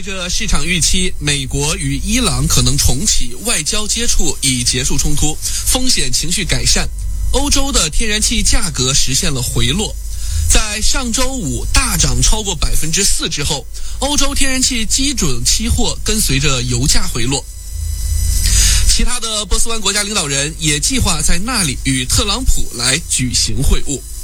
着市场预期美国与伊朗可能重启外交接触以结束冲突，风险情绪改善，欧洲的天然气价格实现了回落。在上周五大涨超过4%之后，欧洲天然气基准期货跟随着油价回落。其他的波斯湾国家领导人也计划在那里与特朗普来举行会晤。